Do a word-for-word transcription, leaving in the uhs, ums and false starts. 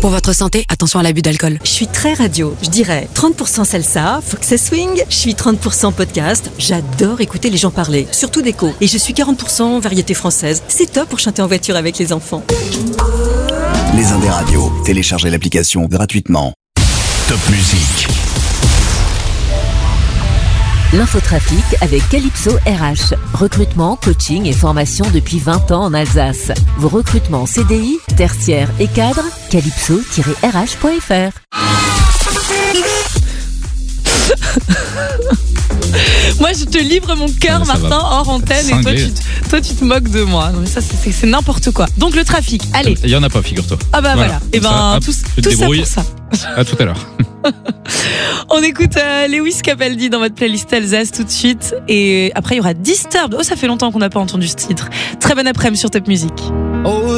Pour votre santé, attention à l'abus d'alcool. Je suis très radio, je dirais trente pour cent salsa, faut que ça swing. Je suis trente pour cent podcast, j'adore écouter les gens parler, surtout d'écho. Et je suis quarante pour cent variété française. C'est top pour chanter en voiture avec les enfants. Les Indes Radio. Téléchargez l'application gratuitement. Top Musique. L'infotrafic avec Calypso R H. Recrutement, coaching et formation depuis vingt ans en Alsace. Vos recrutements C D I, tertiaires et cadres, calypso tiret r h point f r. Moi, je te livre mon cœur, Ouais, Martin, hors antenne, et toi tu, te, toi, tu te moques de moi. Non, mais ça, c'est, c'est n'importe quoi. Donc, le trafic, allez. Il y en a pas, figure-toi. Ah bah voilà. Et ben, ça, hop, tout, tu te tout ça débrouilles. pour ça. À tout à l'heure. On écoute euh, Lewis Capaldi dans votre playlist Alsace tout de suite. Et après, il y aura Disturbed. Oh, ça fait longtemps qu'on n'a pas entendu ce titre. Très bon après-midi sur Top Musique.